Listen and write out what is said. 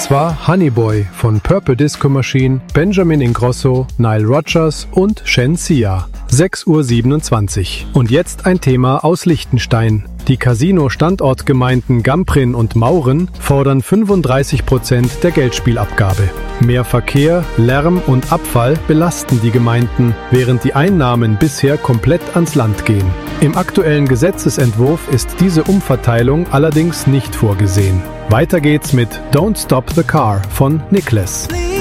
Das war Honeyboy von Purple Disco Machine, Benjamin Ingrosso, Nile Rodgers und Shen Xia. 6:27 Uhr. Und jetzt ein Thema aus Liechtenstein. Die Casino-Standortgemeinden Gamprin und Mauren fordern 35% der Geldspielabgabe. Mehr Verkehr, Lärm und Abfall belasten die Gemeinden, während die Einnahmen bisher komplett ans Land gehen. Im aktuellen Gesetzesentwurf ist diese Umverteilung allerdings nicht vorgesehen. Weiter geht's mit Don't Stop the Car von Nicholas.